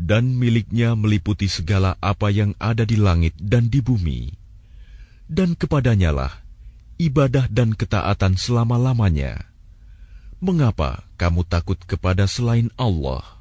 dan miliknya meliputi segala apa yang ada di langit dan di bumi. Dan kepadanyalah ibadah dan ketaatan selama-lamanya. Mengapa kamu takut kepada selain Allah?